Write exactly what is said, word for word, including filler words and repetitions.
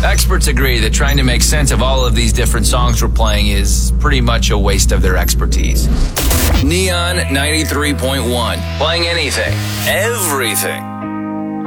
Experts agree that trying to make sense of all of these different songs we're playing is pretty much a waste of their expertise. Neon ninety-three point one, playing anything, everything.